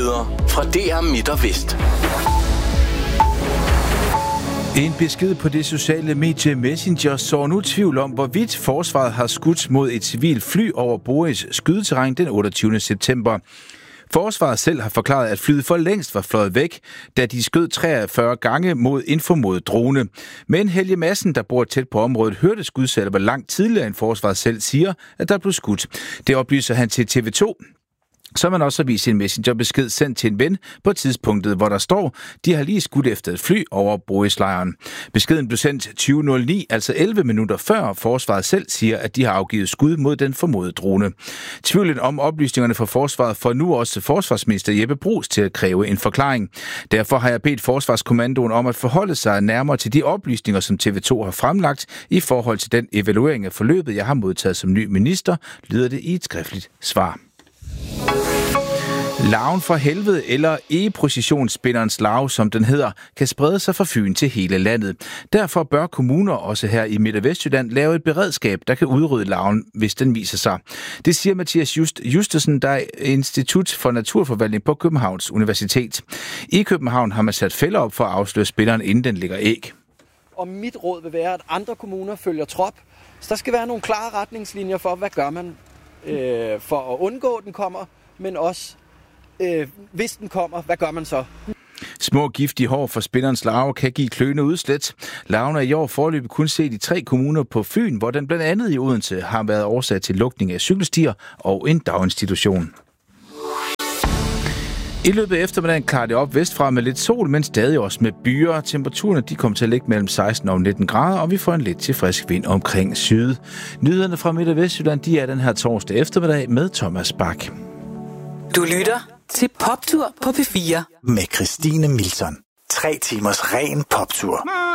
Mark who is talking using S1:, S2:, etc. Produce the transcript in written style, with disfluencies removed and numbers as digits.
S1: nyheder fra DR Midt og Vest.
S2: En besked på det sociale medie Messenger så nu tvivl om, hvorvidt forsvaret har skudt mod et civilt fly over Boris skydeterræn den 28. september. Forsvaret selv har forklaret, at flyet for længst var fløjet væk, da de skød 43 gange mod en formodet drone. Men Helge Madsen, der bor tæt på området, hørte skudsalver langt tidligere end forsvaret selv siger, at der blev skudt. Det oplyser han til TV2. Så man også har vist en messengerbesked sendt til en ven på tidspunktet, hvor der står, de har lige skudt efter et fly over Boris-lejren. Beskeden blev sendt 20.09, altså 11 minutter før forsvaret selv siger, at de har afgivet skud mod den formodede drone. Tvivlen om oplysningerne fra forsvaret får nu også forsvarsminister Jeppe Bruus til at kræve en forklaring. Derfor har jeg bedt Forsvarskommandoen om at forholde sig nærmere til de oplysninger, som TV2 har fremlagt i forhold til den evaluering af forløbet, jeg har modtaget som ny minister, lyder det i et skriftligt svar. Larven fra helvede, eller egeprocessionsspinderens larve, som den hedder, kan sprede sig fra Fyn til hele landet. Derfor bør kommuner også her i Midt- og Vestjylland lave et beredskab, der kan udrydde larven, hvis den viser sig. Det siger Mathias Justesen, der er Institut for Naturforvaltning på Københavns Universitet. I København har man sat fælder op for at afsløre spinderen, inden den lægger æg.
S3: Og mit råd vil være, at andre kommuner følger trop. Så der skal være nogle klare retningslinjer for, hvad gør man for at undgå, at den kommer, men også hvis den kommer, hvad gør man så?
S2: Små giftige hår fra spinderens larve kan give kløende udslæt. Larven er i år foreløbig kun set i 3 kommuner på Fyn, hvor den blandt andet i Odense har været årsag til lukning af cykelstier og en daginstitution. I løbet af eftermiddagen klarer det op vestfra med lidt sol, men stadig også med byer. Temperaturerne de kommer til at ligge mellem 16 og 19 grader, og vi får en lidt til frisk vind omkring syd. Nyhederne fra Midt- og Vestjylland, de er den her torsdag eftermiddag med Thomas Bak.
S4: Du lytter til Poptur på P4
S5: med Christine Milton. 3 timers ren poptur.